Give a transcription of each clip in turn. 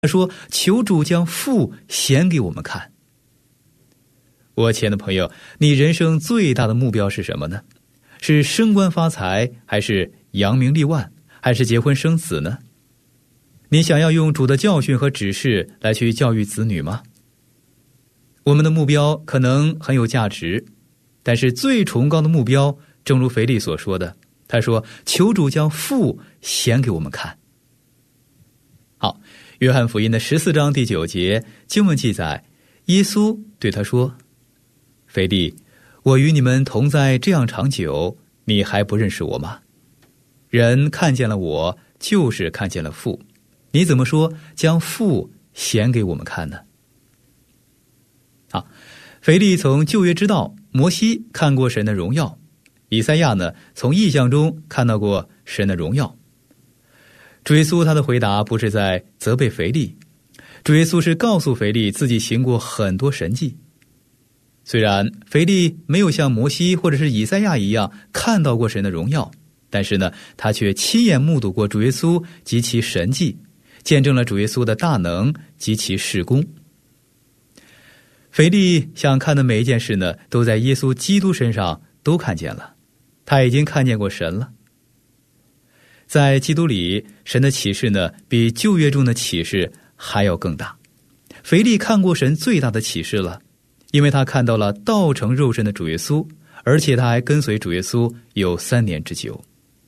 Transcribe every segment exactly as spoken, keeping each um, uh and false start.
他说：“求主将父显给我们看。”我亲爱的朋友，你人生最大的目标是什么呢？是升官发财，还是扬名立万，还是结婚生子呢？你想要用主的教训和指示来去教育子女吗？我们的目标可能很有价值，但是最崇高的目标，正如腓力所说的，他说：“求主将父显给我们看。”好，约翰福音的十四章第九节经文记载，耶稣对他说：“腓力，我与你们同在这样长久，你还不认识我吗？人看见了我，就是看见了父。你怎么说将父显给我们看呢？”好，腓力从旧约知道摩西看过神的荣耀，以赛亚呢从异象中看到过神的荣耀。主耶稣他的回答不是在责备腓力，主耶稣是告诉腓力自己行过很多神迹。虽然腓力没有像摩西或者是以赛亚一样看到过神的荣耀，但是呢，他却亲眼目睹过主耶稣及其神迹，见证了主耶稣的大能及其事工。腓力想看的每一件事呢，都在耶稣基督身上都看见了，他已经看见过神了。在基督里，神的启示呢，比旧约中的启示还要更大。腓力看过神最大的启示了，因为他看到了道成肉身的主耶稣，而且他还跟随主耶稣有三年之久。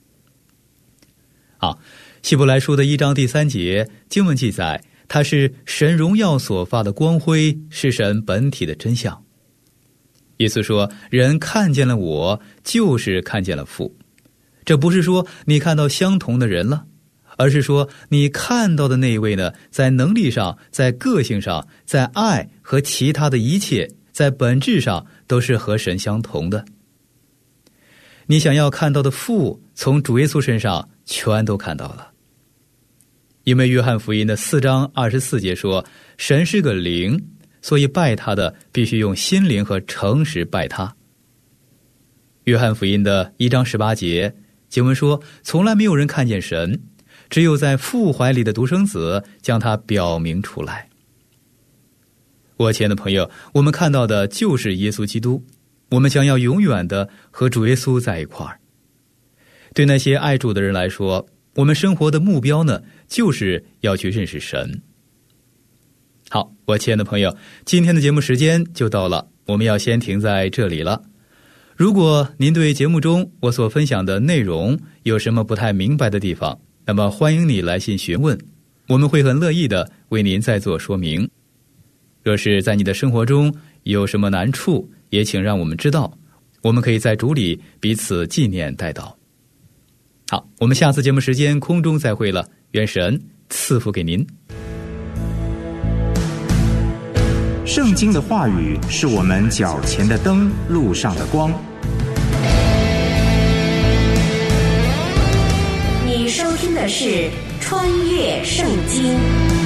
好，希伯来书的一章第三节经文记载，他是神荣耀所发的光辉，是神本体的真相。耶稣说：“人看见了我，就是看见了父。”这不是说你看到相同的人了，而是说你看到的那一位呢，在能力上，在个性上，在爱和其他的一切，在本质上都是和神相同的。你想要看到的父，从主耶稣身上全都看到了。因为约翰福音的四章二十四节说，神是个灵，所以拜他的必须用心灵和诚实拜他。约翰福音的一章十八节经文说，从来没有人看见神，只有在父怀里的独生子将他表明出来。我亲爱的朋友，我们看到的就是耶稣基督，我们将要永远的和主耶稣在一块儿。对那些爱主的人来说，我们生活的目标呢，就是要去认识神。好，我亲爱的朋友，今天的节目时间就到了，我们要先停在这里了。如果您对节目中我所分享的内容有什么不太明白的地方，那么欢迎你来信询问，我们会很乐意的为您再做说明。若是在你的生活中有什么难处，也请让我们知道，我们可以在主里彼此纪念代祷。好，我们下次节目时间空中再会了，愿神赐福给您。 圣经的话语是我们脚前的灯，路上的光。 你收听的是穿越圣经。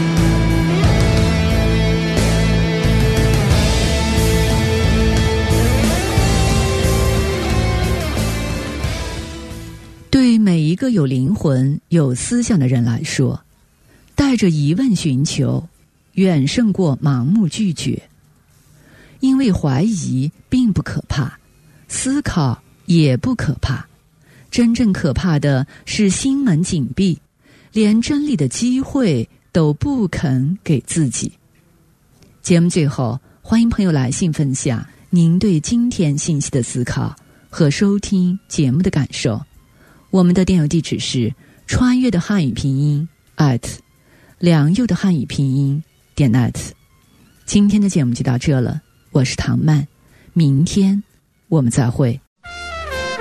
对每一个有灵魂、有思想的人来说，带着疑问寻求远胜过盲目拒绝。因为怀疑并不可怕，思考也不可怕，真正可怕的是心门紧闭，连真理的机会都不肯给自己。节目最后，欢迎朋友来信分享您对今天信息的思考和收听节目的感受。我们的电邮地址是穿越的汉语拼音 at 良友的汉语拼音点 net。 今天的节目就到这了，我是唐曼，明天我们再会。